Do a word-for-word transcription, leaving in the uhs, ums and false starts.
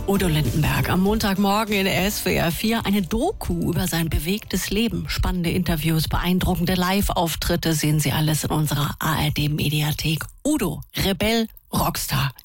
Udo Lindenberg am Montagmorgen in S W R vier. Eine Doku über sein bewegtes Leben. Spannende Interviews, beeindruckende Live-Auftritte sehen Sie alles in unserer A R D-Mediathek. Udo, Rebell, Rockstar.